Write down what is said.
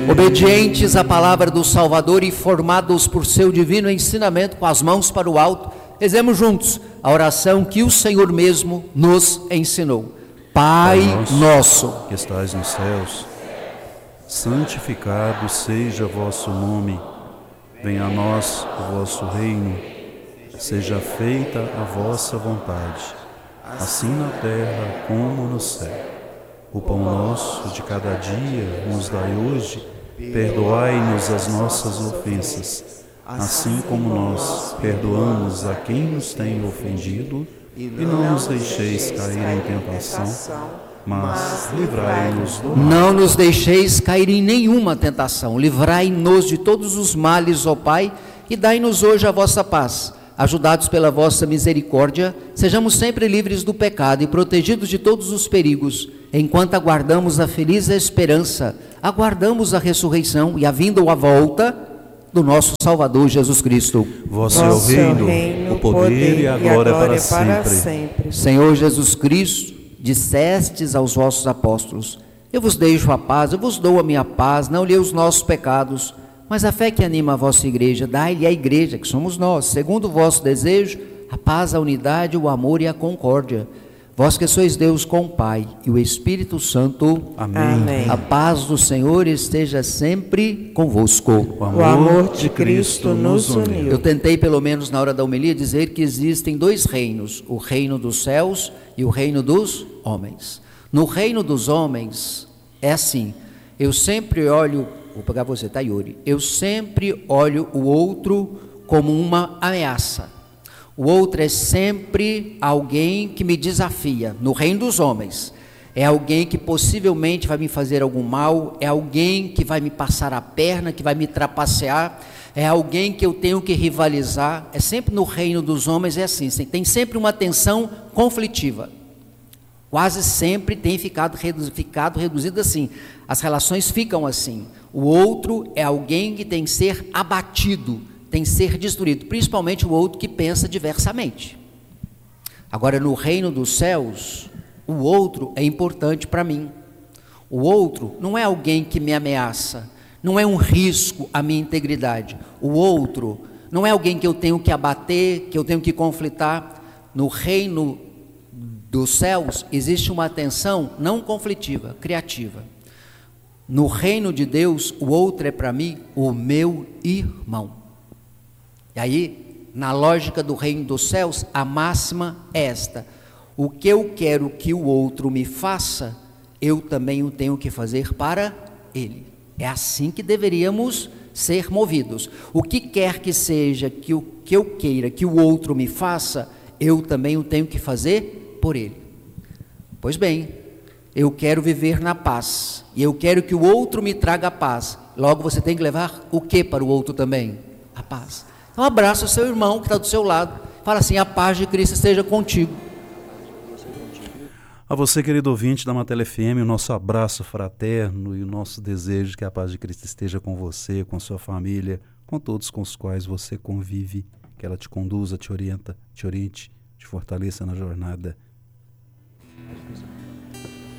Obedientes à palavra do Salvador e formados por seu divino ensinamento, com as mãos para o alto, rezemos juntos a oração que o Senhor mesmo nos ensinou. Pai nosso, que estais nos céus, santificado seja vosso nome. Venha a nós o vosso reino. Seja feita a vossa vontade, assim na terra como no céu. O pão nosso de cada dia nos dai hoje. Perdoai-nos as nossas ofensas, assim como nós perdoamos a quem nos tem ofendido, e não nos deixeis cair em tentação, mas livrai-nos do mal. Não nos deixeis cair em nenhuma tentação, livrai-nos de todos os males, ó Pai, e dai-nos hoje a vossa paz. Ajudados pela vossa misericórdia, sejamos sempre livres do pecado e protegidos de todos os perigos, enquanto aguardamos a feliz esperança, aguardamos a ressurreição e a vinda ou a volta do nosso Salvador Jesus Cristo. Vosso é o reino, o poder e a glória para sempre. Senhor Jesus Cristo, dissestes aos vossos apóstolos: eu vos deixo a paz, eu vos dou a minha paz, não lhe os nossos pecados, mas a fé que anima a vossa igreja, dai-lhe à igreja, que somos nós, segundo o vosso desejo, a paz, a unidade, o amor e a concórdia. Vós que sois Deus com o Pai e o Espírito Santo. Amém. A paz do Senhor esteja sempre convosco. O amor de Cristo nos uniu. Eu tentei, pelo menos na hora da homilia, dizer que existem dois reinos, o reino dos céus e o reino dos homens. No reino dos homens, é assim, eu sempre olho, vou pegar você, tá, Yuri? Eu sempre olho o outro como uma ameaça. O outro é sempre alguém que me desafia. No reino dos homens, é alguém que possivelmente vai me fazer algum mal, é alguém que vai me passar a perna, que vai me trapacear, é alguém que eu tenho que rivalizar. É sempre no reino dos homens, é assim, tem sempre uma tensão conflitiva. Quase sempre tem ficado reduzido assim. As relações ficam assim. O outro é alguém que tem que ser abatido, tem que ser destruído, principalmente o outro que pensa diversamente. Agora, no reino dos céus, o outro é importante para mim. O outro não é alguém que me ameaça, não é um risco à minha integridade. O outro não é alguém que eu tenho que abater, que eu tenho que conflitar. No reino dos céus existe uma tensão não conflitiva, criativa. No reino de Deus, o outro é para mim o meu irmão. E aí, na lógica do reino dos céus, a máxima é esta: o que eu quero que o outro me faça, eu também o tenho que fazer para ele. É assim que deveríamos ser movidos. O que quer que seja que eu queira que o outro me faça, eu também o tenho que fazer por ele. Pois bem, eu quero viver na paz, e eu quero que o outro me traga a paz. Logo, você tem que levar o que para o outro também? A paz. Então abraça o seu irmão que está do seu lado, fala assim: a paz de Cristo esteja contigo. A você, querido ouvinte da Matéria FM, o nosso abraço fraterno e o nosso desejo que a paz de Cristo esteja com você, com sua família, com todos com os quais você convive, que ela te conduza, te oriente, te fortaleça na jornada